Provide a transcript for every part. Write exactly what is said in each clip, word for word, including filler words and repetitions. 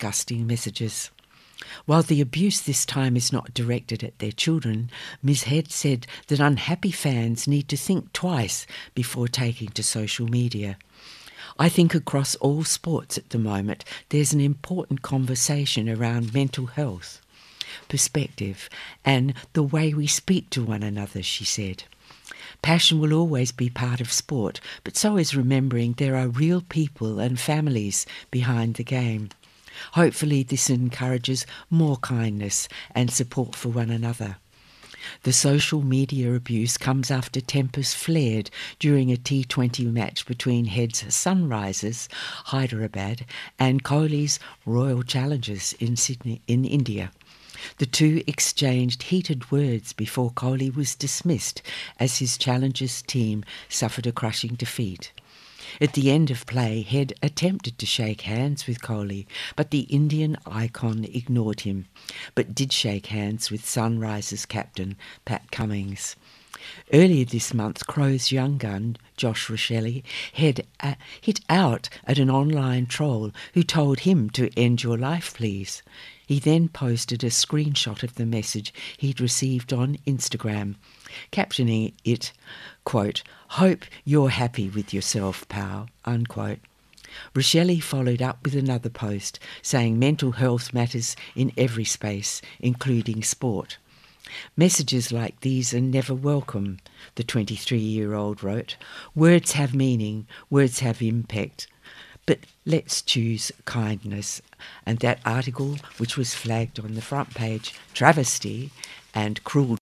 disgusting messages. While the abuse this time is not directed at their children, Miz Head said that unhappy fans need to think twice before taking to social media. I think across all sports at the moment, there's an important conversation around mental health, perspective, and the way we speak to one another, she said. Passion will always be part of sport, but so is remembering there are real people and families behind the game. Hopefully this encourages more kindness and support for one another. The social media abuse comes after tempers flared during a T twenty match between Head's Sunrisers, Hyderabad, and Kohli's Royal Challengers in Sydney, in India. The two exchanged heated words before Kohli was dismissed as his Challengers team suffered a crushing defeat. At the end of play, Head attempted to shake hands with Kohli, but the Indian icon ignored him, but did shake hands with Sunrisers captain Pat Cummins. Earlier this month, Crows' young gun, Josh Rochelli, Head uh, hit out at an online troll who told him to end your life, please. He then posted a screenshot of the message he'd received on Instagram, captioning it, quote, "Hope you're happy with yourself, pal," unquote. Rochelli followed up with another post saying mental health matters in every space, including sport. Messages like these are never welcome, the twenty-three-year-old wrote. Words have meaning, words have impact. But let's choose kindness. And that article, which was flagged on the front page, travesty and cruel.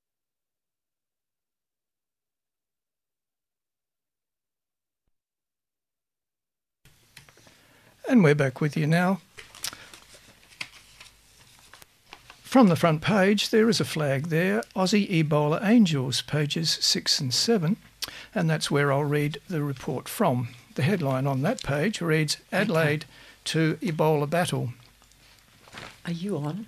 And we're back with you now. From the front page, there is a flag there, Aussie Ebola Angels, pages six and seven, and that's where I'll read the report from. The headline on that page reads, Adelaide okay. to Ebola battle. Are you on?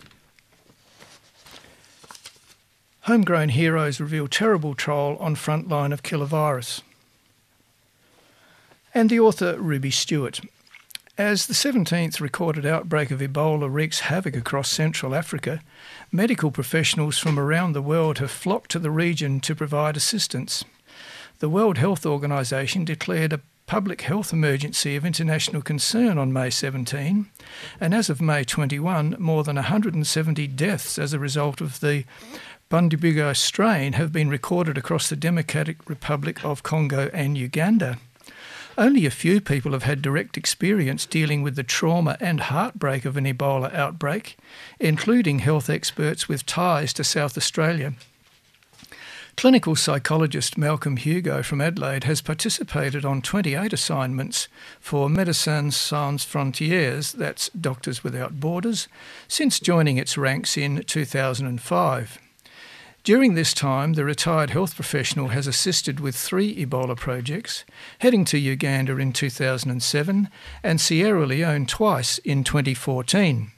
Homegrown heroes reveal terrible troll on front line of killer virus. And the author Ruby Stewart. As the seventeenth recorded outbreak of Ebola wreaks havoc across Central Africa, medical professionals from around the world have flocked to the region to provide assistance. The World Health Organization declared a public health emergency of international concern on May seventeenth, and as of May twenty-first, more than one hundred seventy deaths as a result of the Bundibugyo strain have been recorded across the Democratic Republic of Congo and Uganda. Only a few people have had direct experience dealing with the trauma and heartbreak of an Ebola outbreak, including health experts with ties to South Australia. Clinical psychologist Malcolm Hugo from Adelaide has participated on twenty-eight assignments for Médecins Sans Frontières, that's Doctors Without Borders, since joining its ranks in two thousand five. During this time, the retired health professional has assisted with three Ebola projects, heading to Uganda in two thousand seven and Sierra Leone twice in twenty fourteen.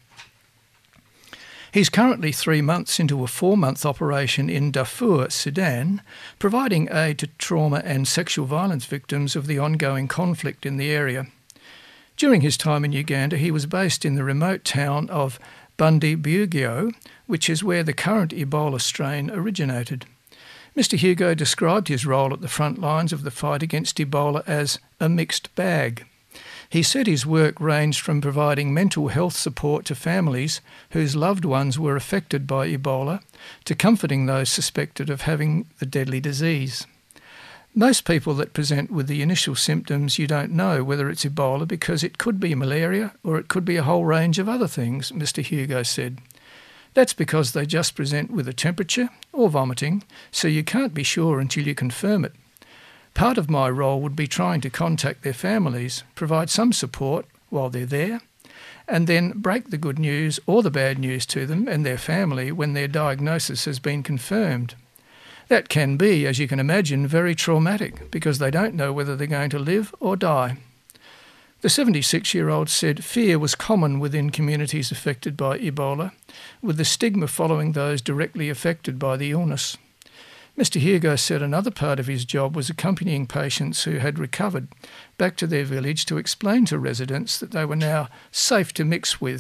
He's currently three months into a four-month operation in Darfur, Sudan, providing aid to trauma and sexual violence victims of the ongoing conflict in the area. During his time in Uganda, he was based in the remote town of Bundibugyo, which is where the current Ebola strain originated. Mister Hugo described his role at the front lines of the fight against Ebola as a mixed bag. He said his work ranged from providing mental health support to families whose loved ones were affected by Ebola to comforting those suspected of having the deadly disease. Most people that present with the initial symptoms, you don't know whether it's Ebola because it could be malaria or it could be a whole range of other things, Mister Hugo said. That's because they just present with a temperature or vomiting, so you can't be sure until you confirm it. Part of my role would be trying to contact their families, provide some support while they're there, and then break the good news or the bad news to them and their family when their diagnosis has been confirmed. That can be, as you can imagine, very traumatic because they don't know whether they're going to live or die. The seventy-six-year-old said fear was common within communities affected by Ebola, with the stigma following those directly affected by the illness. Mister Hugo said another part of his job was accompanying patients who had recovered back to their village to explain to residents that they were now safe to mix with